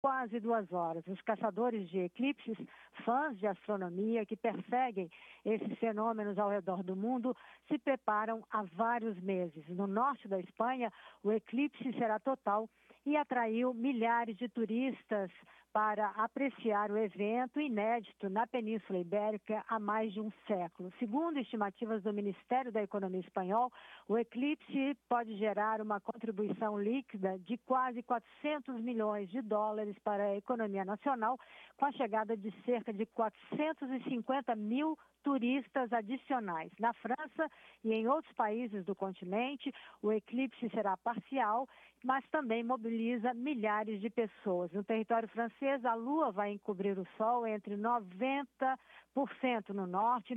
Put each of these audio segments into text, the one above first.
quase 2 horas. Os caçadores de eclipses, fãs de astronomia que perseguem esses fenômenos ao redor do mundo, se preparam há vários meses. No norte da Espanha, o eclipse será total e atraiu milhares de turistas para apreciar o evento inédito na Península Ibérica há mais de um século. Segundo estimativas do Ministério da Economia espanhol, o eclipse pode gerar uma contribuição líquida de quase 400 milhões de dólares para a economia nacional, com a chegada de cerca de 450 mil turistas adicionais. Na França e em outros países do continente, o eclipse será parcial, mas também mobiliza milhares de pessoas. No território francês, a lua vai encobrir o sol entre 90% no norte e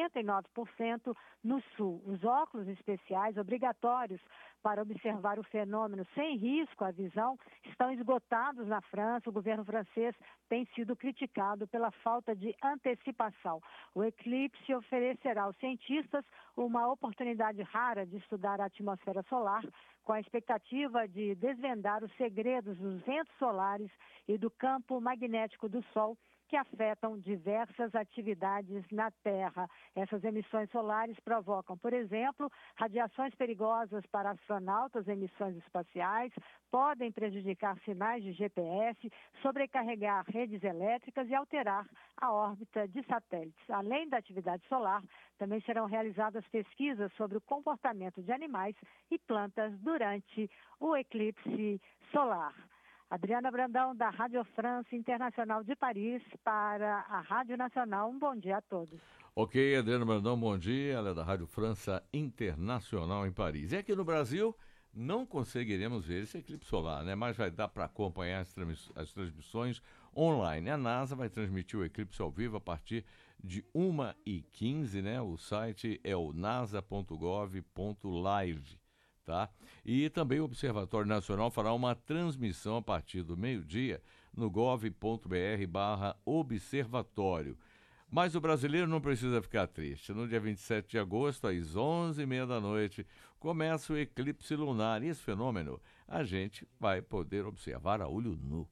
99% no sul. Os óculos especiais obrigatórios para observar o fenômeno sem risco à visão estão esgotados na França. O governo francês tem sido criticado pela falta de antecipação. O eclipse oferecerá aos cientistas uma oportunidade rara de estudar a atmosfera solar, com a expectativa de desvendar os segredos dos ventos solares e do campo magnético do Sol, que afetam diversas atividades na Terra. Essas emissões solares provocam, por exemplo, radiações perigosas para astronautas, emissões espaciais, podem prejudicar sinais de GPS, sobrecarregar redes elétricas e alterar a órbita de satélites. Além da atividade solar, também serão realizadas pesquisas sobre o comportamento de animais e plantas durante o eclipse solar. Adriana Brandão, da Rádio France Internacional de Paris, para a Rádio Nacional. Um bom dia a todos. Ok, Adriana Brandão, bom dia. Ela é da Rádio França Internacional em Paris. E aqui no Brasil, não conseguiremos ver esse eclipse solar, né? Mas vai dar para acompanhar as transmissões online. A NASA vai transmitir o eclipse ao vivo a partir de 1h15, né? O site é o nasa.gov.live. Tá? E também o Observatório Nacional fará uma transmissão a partir do meio-dia no gov.br/observatório. Mas o brasileiro não precisa ficar triste. No dia 27 de agosto, às 11h30 da noite, começa o eclipse lunar. E esse fenômeno a gente vai poder observar a olho nu.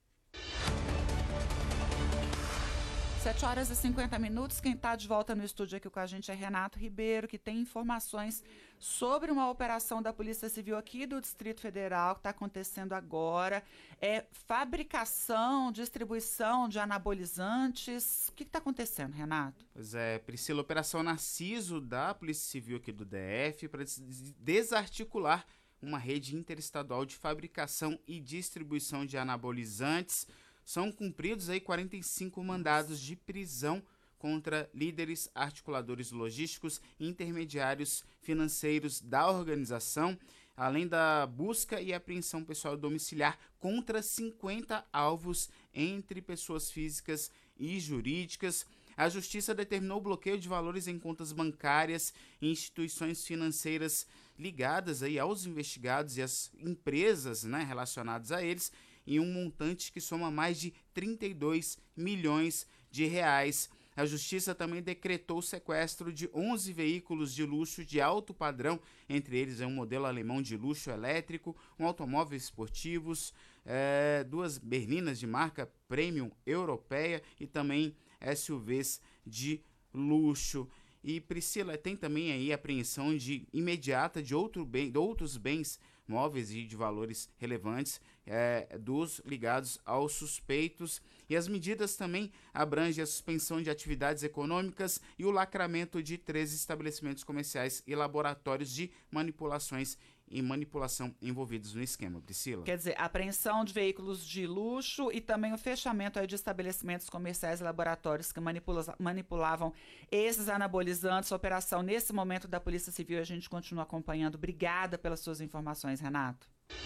7h50. Quem está de volta no estúdio aqui com a gente é Renato Ribeiro, que tem informações sobre uma operação da Polícia Civil aqui do Distrito Federal que está acontecendo agora. É fabricação, distribuição de anabolizantes. O que está acontecendo, Renato? Pois é, Priscila, Operação Narciso da Polícia Civil aqui do DF para desarticular uma rede interestadual de fabricação e distribuição de anabolizantes. São cumpridos aí 45 mandados de prisão contra líderes, articuladores logísticos e intermediários financeiros da organização, além da busca e apreensão pessoal domiciliar contra 50 alvos entre pessoas físicas e jurídicas. A Justiça determinou o bloqueio de valores em contas bancárias e instituições financeiras ligadas aí aos investigados e às empresas, né, relacionadas a eles, em um montante que soma mais de 32 milhões de reais. A Justiça também decretou o sequestro de 11 veículos de luxo de alto padrão, entre eles um modelo alemão de luxo elétrico, um automóvel esportivos, 2 berlinas de marca premium europeia e também SUVs de luxo. E Priscila, tem também aí apreensão imediata de outros bens móveis e de valores relevantes dos ligados aos suspeitos. E as medidas também abrangem a suspensão de atividades econômicas e o lacramento de 13 estabelecimentos comerciais e laboratórios de manipulações e manipulação envolvidos no esquema. Priscila. Quer dizer, apreensão de veículos de luxo e também o fechamento aí de estabelecimentos comerciais e laboratórios que manipulavam esses anabolizantes. A operação nesse momento da Polícia Civil, a gente continua acompanhando. Obrigada pelas suas informações, Renato.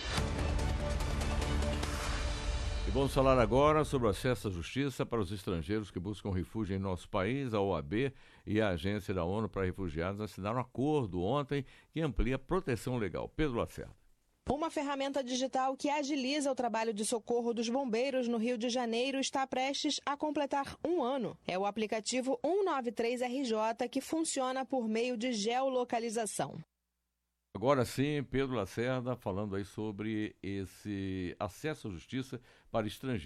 E vamos falar agora sobre o acesso à justiça para os estrangeiros que buscam refúgio em nosso país. A OAB e a Agência da ONU para Refugiados assinaram um acordo ontem que amplia a proteção legal. Pedro Lacerda. Uma ferramenta digital que agiliza o trabalho de socorro dos bombeiros no Rio de Janeiro está prestes a completar 1 ano. É o aplicativo 193RJ, que funciona por meio de geolocalização. Agora sim, Pedro Lacerda falando aí sobre esse acesso à justiça para estrangeiros.